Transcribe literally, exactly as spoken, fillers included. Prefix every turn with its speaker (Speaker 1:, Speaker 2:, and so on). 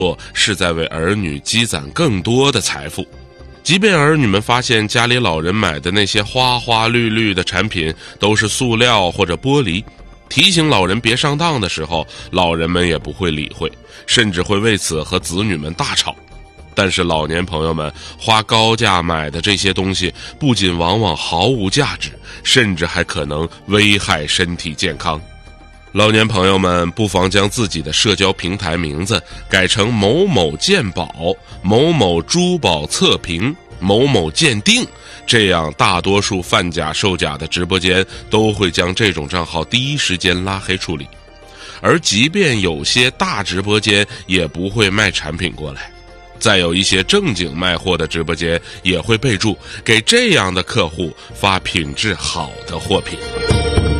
Speaker 1: 是在为儿女积攒更多的财富。即便儿女们发现家里老人买的那些花花绿绿的产品都是塑料或者玻璃，提醒老人别上当的时候，老人们也不会理会，甚至会为此和子女们大吵。但是老年朋友们花高价买的这些东西，不仅往往毫无价值，甚至还可能危害身体健康。老年朋友们不妨将自己的社交平台名字改成某某鉴宝、某某珠宝测评、某某鉴定，这样大多数贩假售假的直播间都会将这种账号第一时间拉黑处理。而即便有些大直播间也不会卖产品过来，再有一些正经卖货的直播间也会备注给这样的客户发品质好的货品。